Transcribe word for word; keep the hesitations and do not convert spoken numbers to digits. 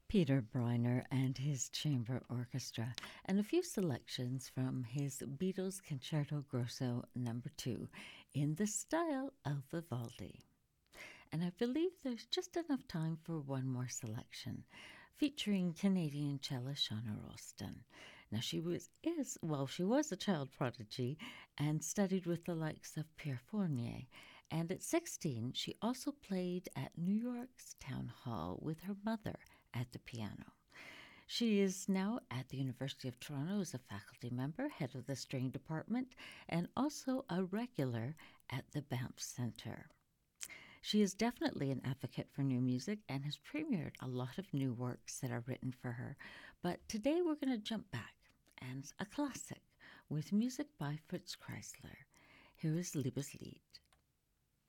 Peter Breuner and his chamber orchestra, and a few selections from his Beatles Concerto Grosso number two in the style of Vivaldi. And I believe there's just enough time for one more selection, featuring Canadian cellist Shauna Ralston. Now she was is well, she was a child prodigy and studied with the likes of Pierre Fournier. And at sixteen, she also played at New York's Town Hall with her mother at the piano. She is now at the University of Toronto as a faculty member, head of the string department, and also a regular at the Banff Centre. She is definitely an advocate for new music and has premiered a lot of new works that are written for her. But today we're going to jump back and a classic with music by Fritz Kreisler. Here is Liebeslied.